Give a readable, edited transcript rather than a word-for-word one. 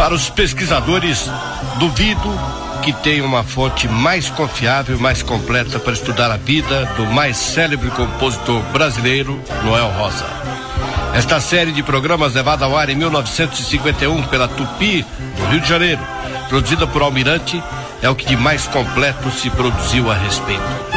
Para os pesquisadores, duvido que tenha uma fonte mais confiável e mais completa para estudar a vida do mais célebre compositor brasileiro, Noel Rosa. Esta série de programas levada ao ar em 1951 pela Tupi, no Rio de Janeiro, produzida por Almirante, é o que de mais completo se produziu a respeito.